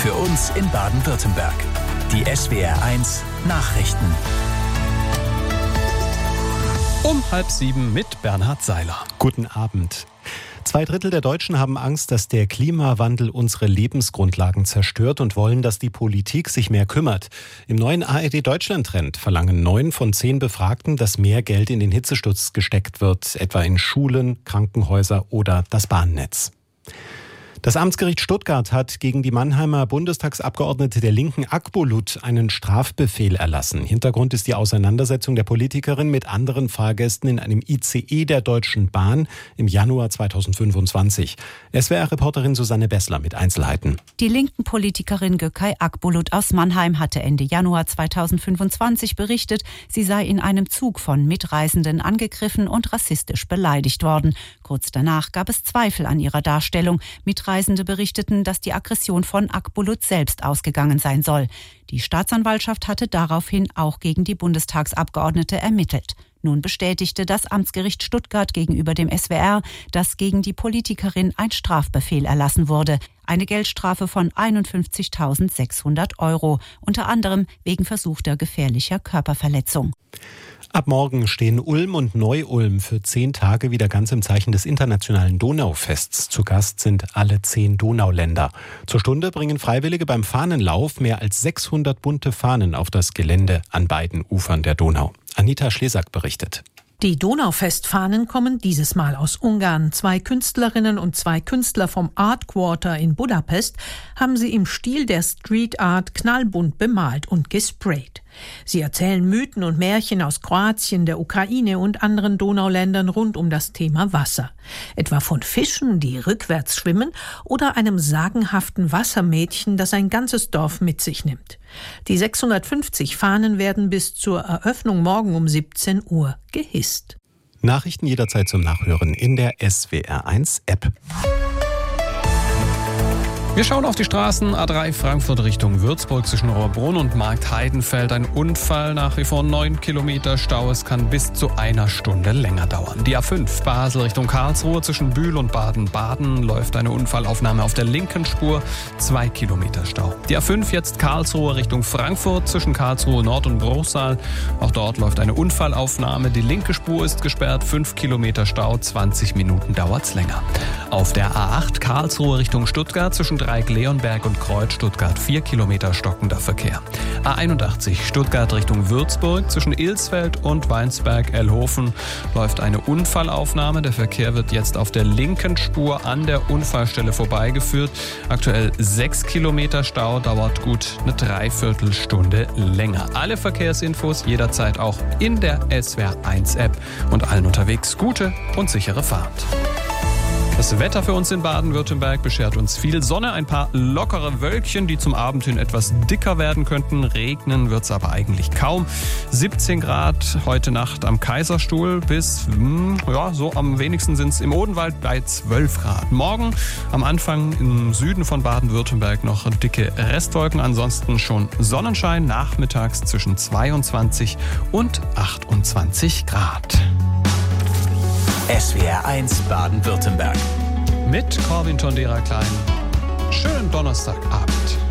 für uns in Baden-Württemberg. Die SWR1 Nachrichten. Um 6:30 mit Bernhard Seiler. Guten Abend. 2/3 der Deutschen haben Angst, dass der Klimawandel unsere Lebensgrundlagen zerstört und wollen, dass die Politik sich mehr kümmert. Im neuen ARD-Deutschland-Trend verlangen 9 von 10 Befragten, dass mehr Geld in den Hitzeschutz gesteckt wird, etwa in Schulen, Krankenhäuser oder das Bahnnetz. Das Amtsgericht Stuttgart hat gegen die Mannheimer Bundestagsabgeordnete der Linken Akbulut einen Strafbefehl erlassen. Hintergrund ist die Auseinandersetzung der Politikerin mit anderen Fahrgästen in einem ICE der Deutschen Bahn im Januar 2025. SWR-Reporterin Susanne Bessler mit Einzelheiten. Die linken Politikerin Gökay Akbulut aus Mannheim hatte Ende Januar 2025 berichtet, sie sei in einem Zug von Mitreisenden angegriffen und rassistisch beleidigt worden. Kurz danach gab es Zweifel an ihrer Darstellung. Mitreisende berichteten, dass die Aggression von Akbulut selbst ausgegangen sein soll. Die Staatsanwaltschaft hatte daraufhin auch gegen die Bundestagsabgeordnete ermittelt. Nun bestätigte das Amtsgericht Stuttgart gegenüber dem SWR, dass gegen die Politikerin ein Strafbefehl erlassen wurde. Eine Geldstrafe von 51.600 €, unter anderem wegen versuchter gefährlicher Körperverletzung. Ab morgen stehen Ulm und Neu-Ulm für 10 Tage wieder ganz im Zeichen des internationalen Donaufests. Zu Gast sind alle 10 Donauländer. Zur Stunde bringen Freiwillige beim Fahnenlauf mehr als 600 bunte Fahnen auf das Gelände an beiden Ufern der Donau. Anita Schlesak berichtet. Die Donaufestfahnen kommen dieses Mal aus Ungarn. 2 Künstlerinnen und 2 Künstler vom Art Quarter in Budapest haben sie im Stil der Street Art knallbunt bemalt und gesprayt. Sie erzählen Mythen und Märchen aus Kroatien, der Ukraine und anderen Donauländern rund um das Thema Wasser. Etwa von Fischen, die rückwärts schwimmen, oder einem sagenhaften Wassermädchen, das ein ganzes Dorf mit sich nimmt. Die 650 Fahnen werden bis zur Eröffnung morgen um 17 Uhr gehisst. Nachrichten jederzeit zum Nachhören in der SWR1-App. Wir schauen auf die Straßen. A3 Frankfurt Richtung Würzburg zwischen Rohrbrunn und Marktheidenfeld. Ein Unfall, nach wie vor 9 Kilometer Stau. Es kann bis zu 1 Stunde länger dauern. Die A5 Basel Richtung Karlsruhe zwischen Bühl und Baden-Baden läuft eine Unfallaufnahme auf der linken Spur. 2 Kilometer Stau. Die A5 jetzt Karlsruhe Richtung Frankfurt zwischen Karlsruhe Nord und Bruchsal. Auch dort läuft eine Unfallaufnahme. Die linke Spur ist gesperrt. 5 Kilometer Stau. 20 Minuten dauert's länger. Auf der A8 Karlsruhe Richtung Stuttgart zwischen Dreieck-Leonberg und Kreuz Stuttgart 4 Kilometer stockender Verkehr. A81 Stuttgart Richtung Würzburg zwischen Ilsfeld und Weinsberg-Ellhofen läuft eine Unfallaufnahme. Der Verkehr wird jetzt auf der linken Spur an der Unfallstelle vorbeigeführt. Aktuell 6 Kilometer Stau, dauert gut eine Dreiviertelstunde länger. Alle Verkehrsinfos jederzeit auch in der SWR1-App und allen unterwegs gute und sichere Fahrt. Das Wetter für uns in Baden-Württemberg beschert uns viel Sonne, ein paar lockere Wölkchen, die zum Abend hin etwas dicker werden könnten. Regnen wird es aber eigentlich kaum. 17 Grad heute Nacht am Kaiserstuhl bis, so am wenigsten sind es im Odenwald bei 12 Grad. Morgen am Anfang im Süden von Baden-Württemberg noch dicke Restwolken, ansonsten schon Sonnenschein, nachmittags zwischen 22 und 28 Grad. SWR1 Baden-Württemberg. Mit Corwin Tondera Klein. Schönen Donnerstagabend.